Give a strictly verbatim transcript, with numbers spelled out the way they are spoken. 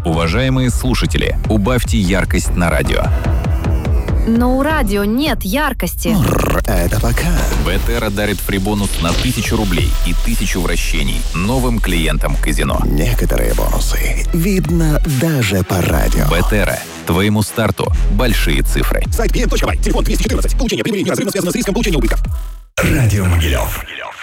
Уважаемые слушатели, убавьте яркость на радио. Но у радио нет яркости. Это пока. Бетера дарит фрибонус на тысячу рублей и тысячу вращений новым клиентам казино. Некоторые бонусы видно даже по радио. Бетера. Твоему старту большие цифры. Сайт пи эн точка бай. Телефон двести четырнадцать. Получение прибыли неразрывно связано с риском получения убытков. Радио Могилев.